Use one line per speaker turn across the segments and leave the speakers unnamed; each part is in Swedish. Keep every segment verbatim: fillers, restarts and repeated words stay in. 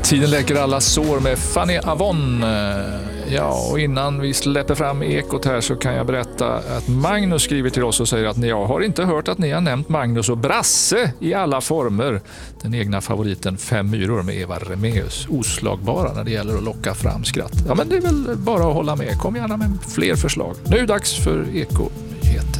Tiden läker alla sår med Fanny Avon. Ja, och innan vi släpper fram ekot här så kan jag berätta att Magnus skriver till oss och säger att jag har inte hört att ni har nämnt Magnus och Brasse i alla former. Den egna favoriten Fem myror med Eva Remeus. Oslagbara när det gäller att locka fram skratt. Ja, men det är väl bara att hålla med. Kom gärna med fler förslag. Nu är det dags för Eko-nyheter.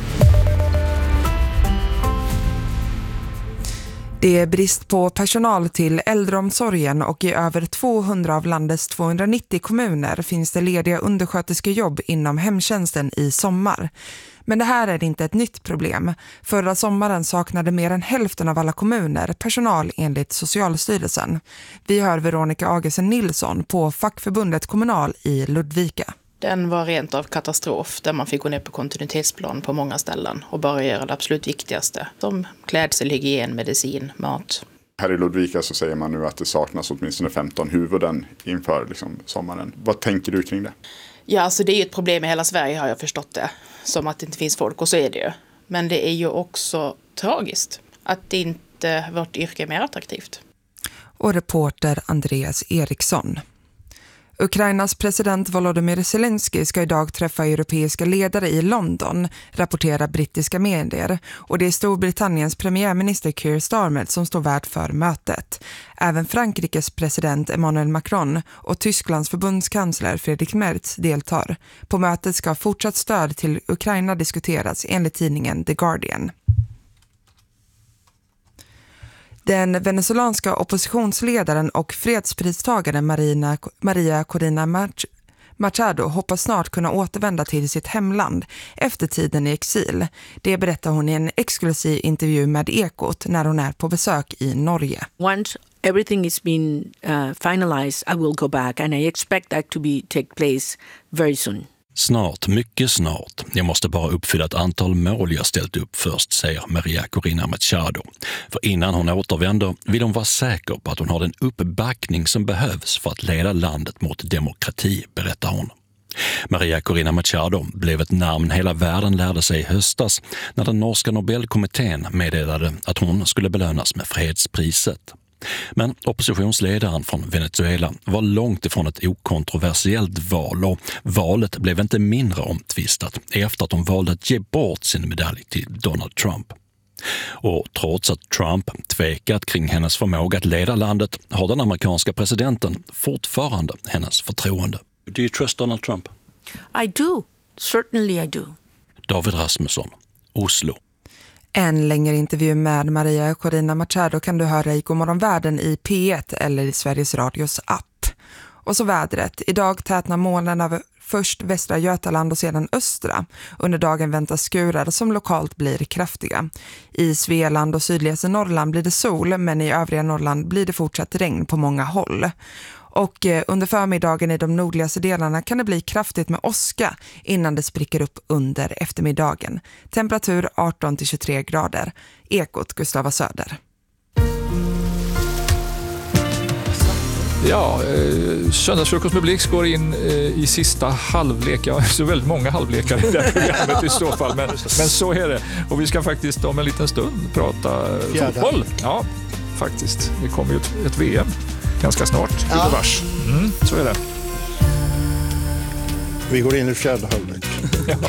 Det är brist på personal till äldreomsorgen och i över tvåhundra av landets tvåhundranittio kommuner finns det lediga undersköterskejobb inom hemtjänsten i sommar. Men det här är inte ett nytt problem. Förra sommaren saknade mer än hälften av alla kommuner personal enligt Socialstyrelsen. Vi hör Veronica Agesen Nilsson på fackförbundet Kommunal i Ludvika.
Den var rent av katastrof där man fick gå ner på kontinuitetsplan på många ställen och bara göra det absolut viktigaste. Som klädsel, hygien, medicin, mat.
Här i Ludvika så säger man nu att det saknas åtminstone femton huvuden inför liksom sommaren. Vad tänker du kring det?
Ja, alltså det är ju ett problem i hela Sverige har jag förstått det. Som att det inte finns folk och så är det ju. Men det är ju också tragiskt att inte vårt yrke är mer attraktivt.
Och reporter Andreas Eriksson. Ukrainas president Volodymyr Zelensky ska idag träffa europeiska ledare i London, rapporterar brittiska medier. Och det är Storbritanniens premiärminister Keir Starmer som står värd för mötet. Även Frankrikes president Emmanuel Macron och Tysklands förbundskansler Friedrich Merz deltar. På mötet ska fortsatt stöd till Ukraina diskuteras enligt tidningen The Guardian. Den venezuelanska oppositionsledaren och fredspristagaren Marina, Maria Corina Machado hoppas snart kunna återvända till sitt hemland efter tiden i exil. Det berättar hon i en exklusiv intervju med Ekot när hon är på besök i Norge.
Once everything is been uh, finalized, I will go back and I expect that to be take place very soon.
Snart, mycket snart. Jag måste bara uppfylla ett antal mål jag ställt upp först, säger Maria Corina Machado. För innan hon återvänder vill hon vara säker på att hon har den uppbackning som behövs för att leda landet mot demokrati, berättar hon. Maria Corina Machado blev ett namn hela världen lärde sig i höstas när den norska Nobelkommittén meddelade att hon skulle belönas med fredspriset. Men oppositionsledaren från Venezuela var långt ifrån ett okontroversiellt val och valet blev inte mindre omtvistat efter att hon valde att ge bort sin medalj till Donald Trump. Och trots att Trump tvekat kring hennes förmåga att leda landet har den amerikanska presidenten fortfarande hennes förtroende. Do you trust Donald Trump?
I do. Certainly I do.
David Rasmusson, Oslo.
En längre intervju med Maria Corina Machado kan du höra i Godmorgon Världen i P ett eller i Sveriges Radios app. Och så vädret. Idag tätnar molnen över först västra Götaland och sedan östra. Under dagen väntas skurar som lokalt blir kraftiga. I Svealand och sydligaste Norrland blir det sol, men i övriga Norrland blir det fortsatt regn på många håll. Och under förmiddagen i de nordligaste delarna kan det bli kraftigt med åska innan det spricker upp under eftermiddagen. Temperatur arton till tjugotre grader. Ekot Gustava Söder.
Ja, eh, söndagsfrukost med Blix går in eh, i sista halvlek. Ja, så väldigt många halvlekar i det här programmet i så fall, men, men så är det. Och vi ska faktiskt om en liten stund prata Fjärde. fotboll. Ja, faktiskt. Det kommer ju ett, ett V M ganska snart. Ja. Vars. Mm, så är det.
Vi går in i fjärde halvlek.
Ja.